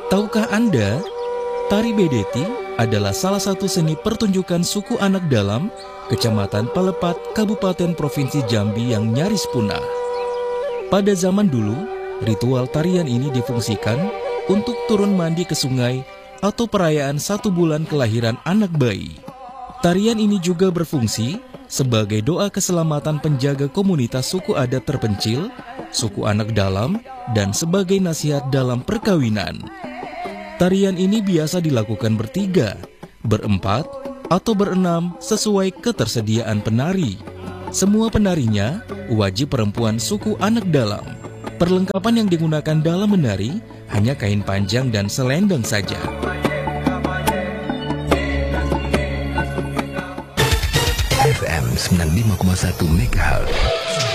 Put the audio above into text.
Tahukah Anda, tari bedeti adalah salah satu seni pertunjukan suku anak dalam Kecamatan Pelepat, Kabupaten Provinsi Jambi yang nyaris punah. Pada zaman dulu, ritual tarian ini difungsikan untuk turun mandi ke sungai atau perayaan 1 bulan kelahiran anak bayi. Tarian ini juga berfungsi sebagai doa keselamatan penjaga komunitas suku adat terpencil, suku anak dalam, dan sebagai nasihat dalam perkawinan. Tarian ini biasa dilakukan bertiga, berempat, atau berenam sesuai ketersediaan penari. Semua penarinya wajib perempuan suku anak dalam. Perlengkapan yang digunakan dalam menari hanya kain panjang dan selendang saja. FM 95,1 MHz